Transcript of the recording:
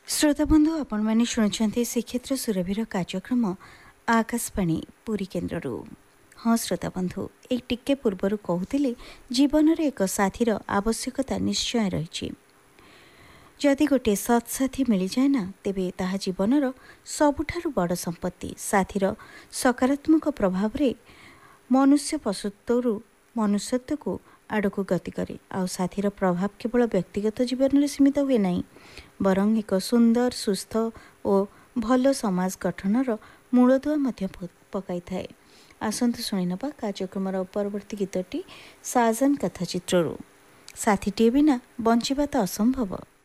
श्रोताबंधु आपण मैंने शुणुंट श्रीक्षेत्र सुरभीर कार्यक्रम आकाशवाणी पुरी केन्द्र। हाँ श्रोताबंधु एक टिके पूर्वर कहते जीवन में एक साथीर आवश्यकता निश्चय रही। जदि गोटे सत्साथी मिल जाए ना तेबे ताहा जीवनर सबुठारु बड़ संपत्ति। साथीर सकारात्मक प्रभाव रे मनुष्य पशुत्व मनुष्यत्व को आड़क गति करे। आउ साथीर प्रभाव केवल व्यक्तिगत जीवन में सीमित हुए नहीं, बरं एक सुंदर सुस्थ और भल समाज गठनर मूलदुआ पकाई थाए। आसंतु शुणी नबा कार्यक्रम परवर्ती गीतटी साजन कथा चित्रु। साथीटे बिना बंचिबा तो असंभव।